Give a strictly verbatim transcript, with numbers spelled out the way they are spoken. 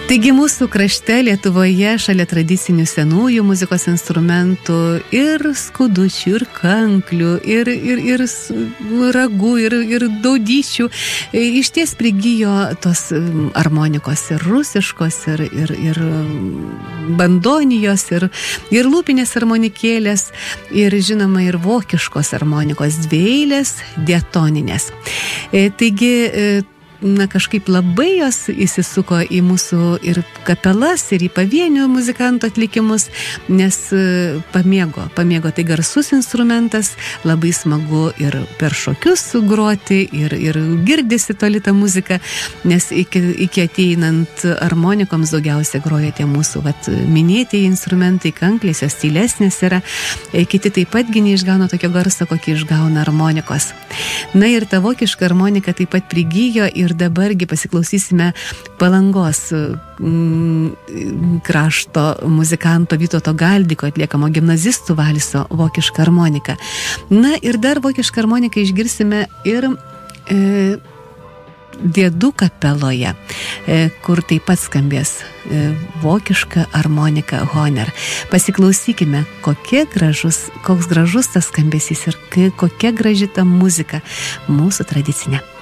Taigi mūsų krašte Lietuvoje šalia tradicinių senųjų muzikos instrumentų ir skudučių, ir kanklių, ir, ir, ir ragų, ir, ir daudyčių išties prigijo tos armonikos ir rusiškos, ir, ir, ir bandonijos, ir, ir lūpinės armonikėlės, ir žinoma ir vokiškos armonikos dvieilės, diatoninės. Taigi na, kažkaip labai jos įsisuko į mūsų ir kapelas, ir į pavienių muzikantų atlikimus, nes pamėgo, pamėgo tai garsus instrumentas, labai smagu ir per šokius groti, ir, ir girdisi toli ta muzika, nes iki, iki ateinant armonikoms daugiausia groja tie mūsų vat, minėtieji instrumentai, kanklės, jos tylesnės yra, kiti taip patgi neišgauna tokio garso, kokį išgauna armonikos. Na ir ta vokiška armonika taip pat prigijo ir dabargi pasiklausysime Palangos mm, krašto muzikanto Vytauto Galdiko atliekamo gimnazistų valso vokišką armoniką. Na ir dar vokišką armoniką išgirsime ir e, Diedų kapeloje, e, kur taip pat skambės e, vokiška armonika Hohner. Pasiklausykime, kokie gražus, koks gražus tas skambesys ir kokia graži ta muzika mūsų tradicinė.